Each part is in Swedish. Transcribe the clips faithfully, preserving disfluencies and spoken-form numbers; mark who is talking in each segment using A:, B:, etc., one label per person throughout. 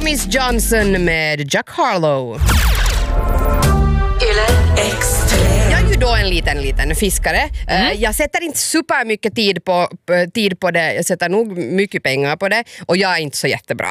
A: Miss Johnson med Jack Harlow. Jag är ju då en liten, liten fiskare. Mm. Jag sätter inte super mycket tid på, tid på det. Jag sätter nog mycket pengar på det. Och jag är inte så jättebra.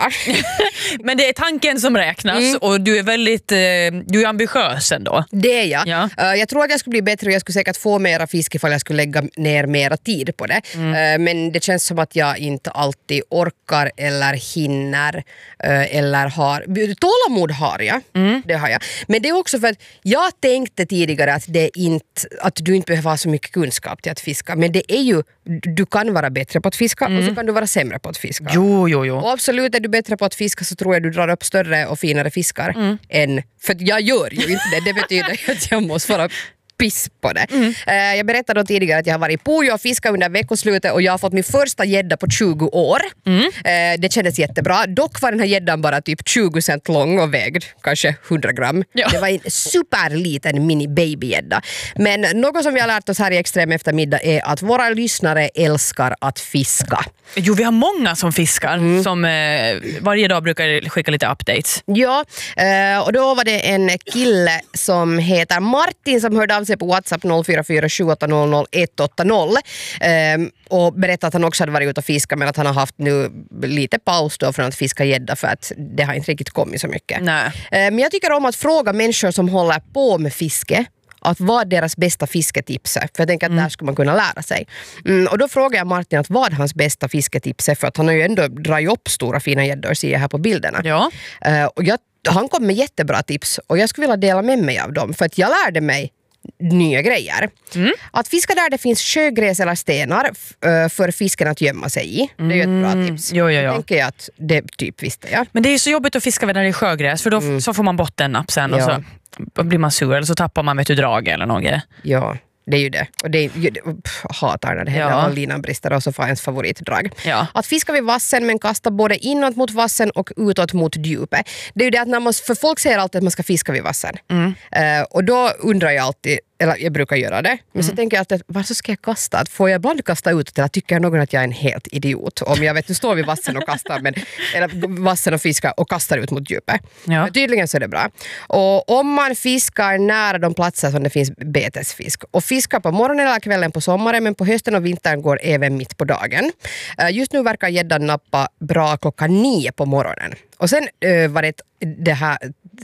B: Men det är tanken som räknas. Mm. Och du är väldigt du är ambitiös ändå.
A: Det är jag. Ja. Jag tror att jag skulle bli bättre och jag skulle säkert få mera fisk ifall jag skulle lägga ner mera tid på det. Mm. Men det känns som att jag inte alltid orkar eller hinner eller har... Tålamod har jag. Mm. Det har jag. Men det är också för att jag tänkte tidigare att det inte att du inte behöver ha så mycket kunskap till att fiska, men det är ju du kan vara bättre på att fiska mm. och så kan du vara sämre på att fiska.
B: Jo, jo, jo.
A: Och absolut är du bättre på att fiska så tror jag du drar upp större och finare fiskar mm. än, för jag gör ju inte det, det betyder att jag måste vara piss på det. Mm. Uh, jag berättade då tidigare att jag har varit i Pujo och fiskat under veckoslutet och jag har fått min första gädda på tjugo år. Mm. Uh, det kändes jättebra. Dock var den här gäddan bara typ tjugo cent lång och vägd kanske hundra gram. Ja. Det var en superliten mini babygädda. Men något som vi har lärt oss här i Extrem eftermiddag är att våra lyssnare älskar att fiska.
B: Jo, vi har många som fiskar mm. som eh, varje dag brukar skicka lite updates.
A: Ja, uh, och då var det en kille som heter Martin som hörde av sig på WhatsApp noll fyra fyra sju åtta noll noll ett åtta noll um, och berättade att han också hade varit ute och fiskat men att han har haft nu lite paus då från att fiska gädda för att det har inte riktigt kommit så mycket.
B: Nej.
A: Uh, men jag tycker om att fråga människor som håller på med fiske att vad deras bästa fisketips är. För jag tänker att mm. där skulle man kunna lära sig. Mm, och då frågar jag Martin att vad hans bästa fisketips är för att han har ju ändå dragit upp stora fina gäddor ser jag här på bilderna.
B: Ja.
A: Uh, och jag, han kom med jättebra tips och jag skulle vilja dela med mig av dem för att jag lärde mig nya grejer. Mm. Att fiska där det finns sjögräs eller stenar f- för fisken att gömma sig i. Det är ju ett bra tips.
B: Jo, jo, jo.
A: Jag tänker jag att det typ visste jag.
B: Men det är ju så jobbigt att fiska där det är sjögräs för då mm. så får man bottennapp sen och
A: ja.
B: så blir man sur eller så tappar man vet du drag eller något.
A: Ja. Det är ju det. Och det är ju det. Pff, hatar när det händer
B: ja.
A: och linan brister och så får ens favoritdrag.
B: Ja.
A: Att fiska vid vassen men kasta både inåt mot vassen och utåt mot djupet. Det är ju det att när man, för folk säger alltid att man ska fiska vid vassen. Mm. Uh, och då undrar jag alltid, eller jag brukar göra det, men mm. så tänker jag alltid, varför ska jag kasta? Att får jag ibland kasta ut eller tycker någon att jag är en helt idiot? Om jag vet, du står vid vassen och kastar, men, eller vassen och fiskar och kastar ut mot djupet. Ja. Men tydligen så är det bra. Och om man fiskar nära de platser som det finns betesfisk och fiskar på morgonen eller kvällen på sommaren, men på hösten och vintern går även mitt på dagen. Uh, just nu verkar gäddan nappa bra klockan nio på morgonen. Och sen uh, var det det här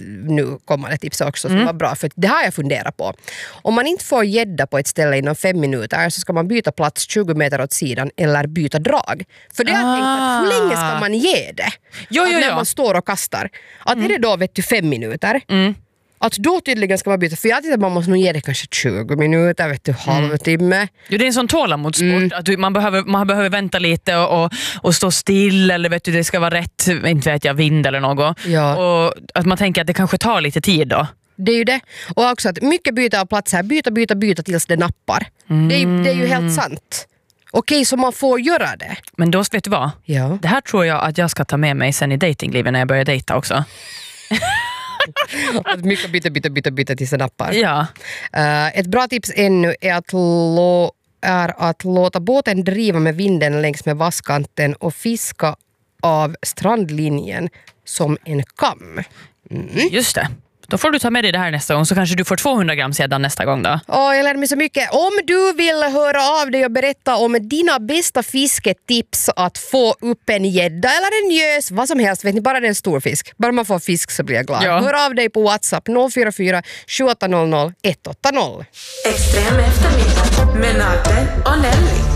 A: nu kommer det tips också som mm. var bra, för det har jag funderat på. Om man inte får gädda på ett ställe inom fem minuter så ska man byta plats tjugo meter åt sidan eller byta drag. För det har jag tänkt att hur länge ska man ge det?
B: Jo, jo,
A: när
B: jo.
A: man står och kastar. Att mm. är det då vet du fem minuter? Mm. Att då tydligen ska man byta, för jag tycker att man måste nog ge det kanske tjugo minuter, vet du, halvtimme. Mm.
B: Jo, det är en sån tålamodssport, mm. att du, man, behöver, man behöver vänta lite och, och, och stå still, eller vet du, det ska vara rätt, inte vet jag, vind eller något. Ja. Och att man tänker att det kanske tar lite tid då.
A: Det är ju det. Och också att mycket byta av plats här, byta, byta, byta tills det nappar. Mm. Det, är ju, det är ju helt sant. Okej, så man får göra det.
B: Men då vet du vad?
A: Ja.
B: Det här tror jag att jag ska ta med mig sen i datinglivet när jag börjar dejta också.
A: Att mycket byta, byta, byta, byta tills det nappar.
B: Ja.
A: Uh, ett bra tips ännu är att, lo- är att låta båten driva med vinden längs med vasskanten och fiska av strandlinjen som en kam. Mm.
B: Just det. Då får du ta med dig det här nästa gång, så kanske du får tvåhundra gram sedan nästa gång då.
A: Åh, jag lärde mig så mycket. Om du vill höra av dig och berätta om dina bästa fisketips att få upp en gädda eller en gös, vad som helst, vet ni, bara det är en stor fisk. Bara man får fisk så blir jag glad. Ja. Hör av dig på WhatsApp noll fyra fyra sju åtta noll noll ett åtta noll.
C: Extrem eftermiddag med Nate och Nelly.